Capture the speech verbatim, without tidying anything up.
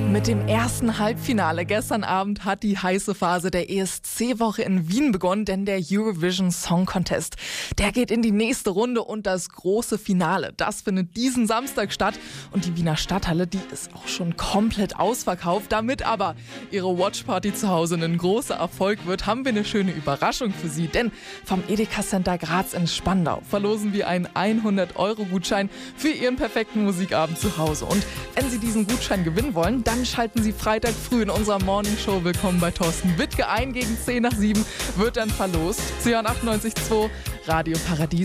Mit dem ersten Halbfinale gestern Abend hat die heiße Phase der E S C-Woche in Wien begonnen, denn der Eurovision Song Contest, der geht in die nächste Runde und das große Finale, das findet diesen Samstag statt und die Wiener Stadthalle, die ist auch schon komplett ausverkauft. Damit aber ihre Watchparty zu Hause ein großer Erfolg wird, haben wir eine schöne Überraschung für Sie, denn vom Edeka Center Graz in Spandau verlosen wir einen hundert-Euro-Gutschein für Ihren perfekten Musikabend zu Hause. Und wenn Sie diesen Gutschein gewinnen wollen, dann schalten Sie Freitag früh in unserer Morning Show Willkommen bei Thorsten Wittke ein. Gegen zehn nach sieben wird dann verlost. Sie hören achtundneunzig Komma zwei Radio Paradies.